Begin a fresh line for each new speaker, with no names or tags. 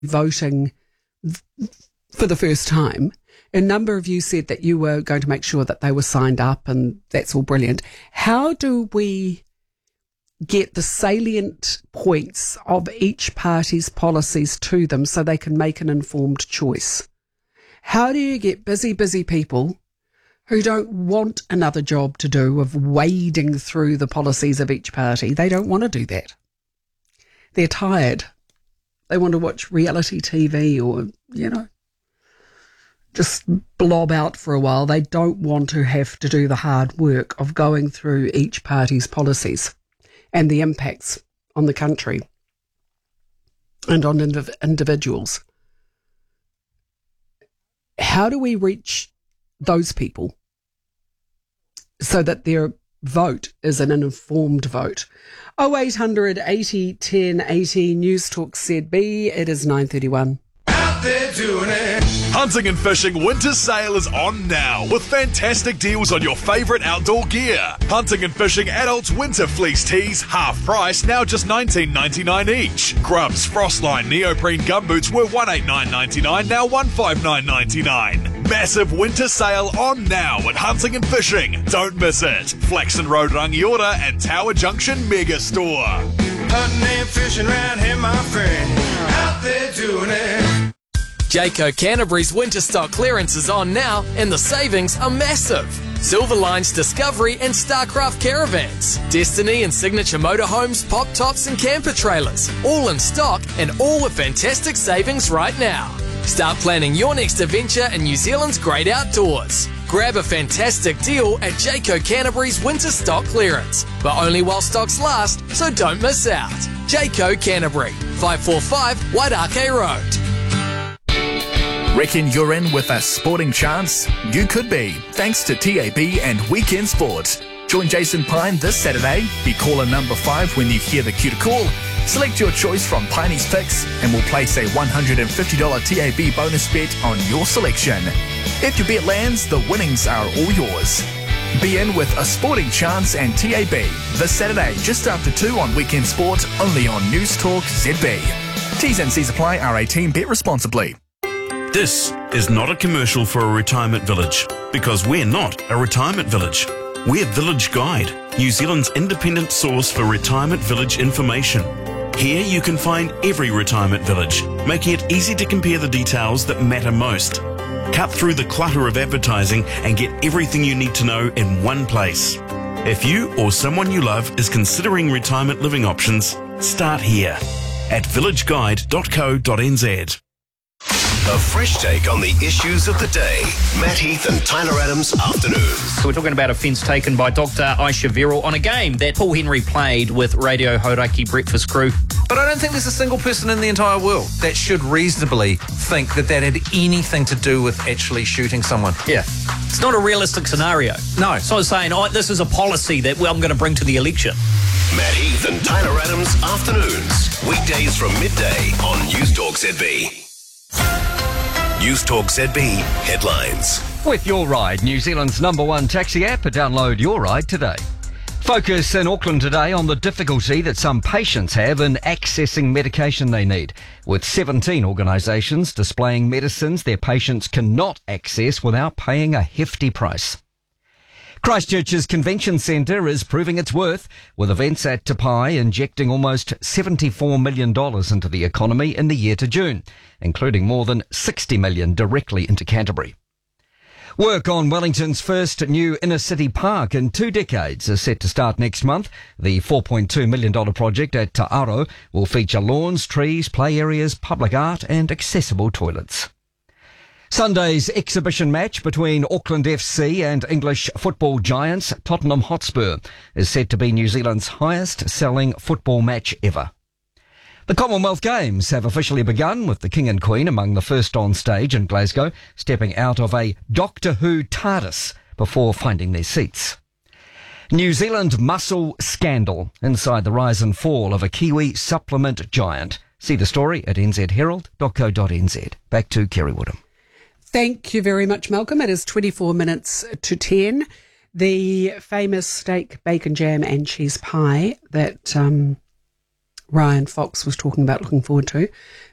voting for the first time. A number of you said that you were going to make sure that they were signed up, and that's all brilliant. How do we get the salient points of each party's policies to them so they can make an informed choice? How do you get busy people who don't want another job to do of wading through the policies of each party? They don't want to do that. They're tired. They want to watch reality TV or, just blob out for a while. They don't want to have to do the hard work of going through each party's policies and the impacts on the country and on individuals. How do we reach those people so that their vote is an informed vote? 0800 80 10 80 News Talk ZB. It is 9:31.
Out there doing it.
Hunting and Fishing Winter Sale is on now with fantastic deals on your favourite outdoor gear. Hunting and Fishing Adults Winter Fleece Tees, half price, now just $19.99 each. Grubs Frostline Neoprene Gumboots were $189.99, now $159.99. Massive winter sale on now at Hunting and Fishing. Don't miss it. Flaxon Road Rangiora and Tower Junction Mega Store.
Hunting and fishing round here, my friend. Out there doing it.
Jayco Canterbury's winter stock clearance is on now, and the savings are massive. Silverline's Discovery and Starcraft caravans, Destiny and Signature motorhomes, pop tops and camper trailers, all in stock and all with fantastic savings right now. Start planning your next adventure in New Zealand's great outdoors. Grab a fantastic deal at Jayco Canterbury's winter stock clearance, but only while stocks last, so don't miss out. Jayco Canterbury, 545 Wairakei Road.
Reckon you're in with a sporting chance? You could be, thanks to TAB and Weekend Sport. Join Jason Pine this Saturday. Be caller number 5 when you hear the cue to call. Select your choice from Piney's picks and we'll place a $150 TAB bonus bet on your selection. If your bet lands, the winnings are all yours. Be in with a sporting chance and TAB this Saturday just after 2 on Weekend Sport, only on News Talk ZB. T's and C's apply. R18. Bet responsibly.
This is not a commercial for a retirement village, because we're not a retirement village. We're Village Guide, New Zealand's independent source for retirement village information. Here you can find every retirement village, making it easy to compare the details that matter most. Cut through the clutter of advertising and get everything you need to know in one place. If you or someone you love is considering retirement living options, start here at villageguide.co.nz.
A fresh take on the issues of the day. Matt Heath and Tyler Adams Afternoons.
So we're talking about offence taken by Dr. Aisha Verrill on a game that Paul Henry played with Radio Hauraki Breakfast Crew.
But I don't think there's a single person in the entire world that should reasonably think that that had anything to do with actually shooting someone.
Yeah. It's not a realistic scenario.
No.
So I was saying, this is a policy that I'm going to bring to the election.
Matt Heath and Tyler Adams Afternoons. Weekdays from midday on News Talk ZB. News Talk ZB headlines.
With Your Ride, New Zealand's #1 taxi app, download Your Ride today. Focus in Auckland today on the difficulty that some patients have in accessing medication they need, with 17 organisations displaying medicines their patients cannot access without paying a hefty price. Christchurch's convention centre is proving its worth, with events at Te Pai injecting almost $74 million into the economy in the year to June, including more than $60 million directly into Canterbury. Work on Wellington's first new inner-city park in 2 decades is set to start next month. The $4.2 million project at Te Aro will feature lawns, trees, play areas, public art and accessible toilets. Sunday's exhibition match between Auckland FC and English football giants Tottenham Hotspur is said to be New Zealand's highest-selling football match ever. The Commonwealth Games have officially begun, with the King and Queen among the first on stage in Glasgow, stepping out of a Doctor Who TARDIS before finding their seats. New Zealand muscle scandal inside the rise and fall of a Kiwi supplement giant. See the story at nzherald.co.nz. Back to Kerry Woodham.
Thank you very much, Malcolm. It is 24 minutes to 10. The famous steak, bacon, jam and cheese pie that Ryan Fox was talking about, looking forward to,